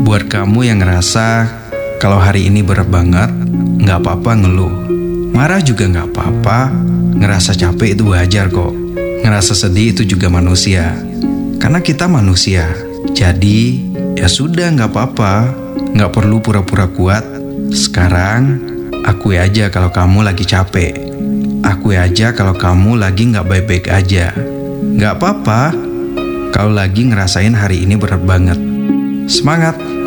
Buat kamu yang ngerasa kalau hari ini berat banget, gak apa-apa ngeluh. Marah juga gak apa-apa, ngerasa capek itu wajar kok. Ngerasa sedih itu juga manusia. Karena kita manusia. Jadi ya sudah gak apa-apa, gak perlu pura-pura kuat. Sekarang akui aja kalau kamu lagi capek. Akui aja kalau kamu lagi gak baik-baik aja. Gak apa-apa kalau lagi ngerasain hari ini berat banget. Semangat!